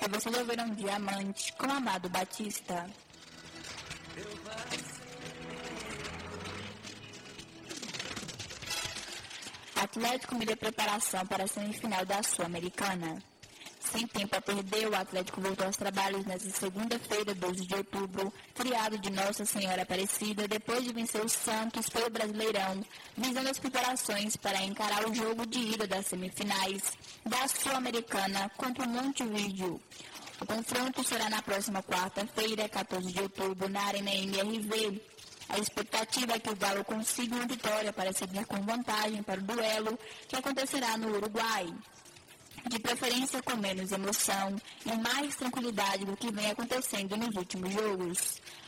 que você já verá um diamante com Amado Batista. Atlético mira preparação para a semifinal da Sul-Americana. Sem tempo a perder, o Atlético voltou aos trabalhos nesta segunda-feira, 12 de outubro, feriado de Nossa Senhora Aparecida, depois de vencer o Santos pelo Brasileirão, visando as preparações para encarar o jogo de ida das semifinais da Sul-Americana contra o Montevideo. O confronto será na próxima quarta-feira, 14 de outubro, na Arena MRV. A expectativa é que o Galo consiga uma vitória para seguir com vantagem para o duelo que acontecerá no Uruguai. De preferência com menos emoção e mais tranquilidade do que vem acontecendo nos últimos jogos.